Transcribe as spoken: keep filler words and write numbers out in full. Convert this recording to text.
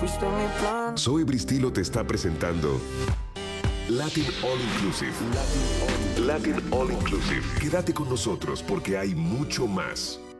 fuiste mi plan. Zoe Bristilo te está presentando Latin All Inclusive. Latin All, Latin All Inclusive. Quédate con nosotros porque hay mucho más.